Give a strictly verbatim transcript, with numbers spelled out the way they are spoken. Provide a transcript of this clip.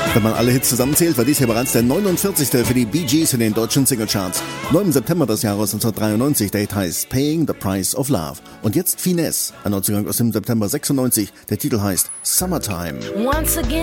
Wenn man alle Hits zusammenzählt, war dies hier bereits der neunundvierzigste für die Bee Gees in den deutschen Singlecharts. Neu im September des Jahres neunzehnhundertdreiundneunzig, der Hit heißt Paying the Price of Love. Und jetzt Finesse, ein Neuzugang aus dem September sechsundneunzig, der Titel heißt Summertime. Once again.